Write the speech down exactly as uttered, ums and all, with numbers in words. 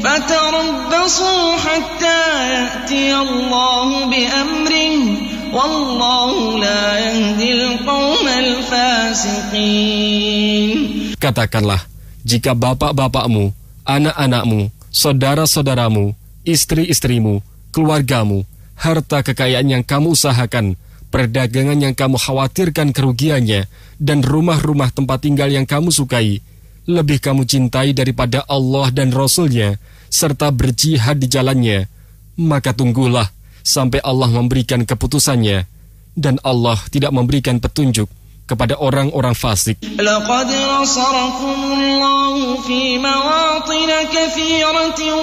fatarabbasu hatta ya'ti Allah bi amrihi wallahu la yahdil qaumal fasiqin. Katakanlah, jika bapak-bapakmu, anak-anakmu, saudara-saudaramu, istri-istrimu, keluargamu, harta kekayaan yang kamu usahakan, perdagangan yang kamu khawatirkan kerugiannya, dan rumah-rumah tempat tinggal yang kamu sukai, lebih kamu cintai daripada Allah dan Rasul-Nya, serta berjihad di jalannya, maka tunggulah sampai Allah memberikan keputusannya, dan Allah tidak memberikan petunjuk kepada orang-orang fasik. Laqad nasarakumullahu fi mawatin katsiratin